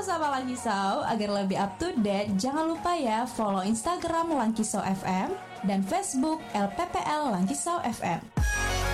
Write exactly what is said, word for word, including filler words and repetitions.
Sama-sama Langkisau, agar lebih up to date, jangan lupa ya follow Instagram Langkisau F M dan Facebook L P P L Langkisau F M.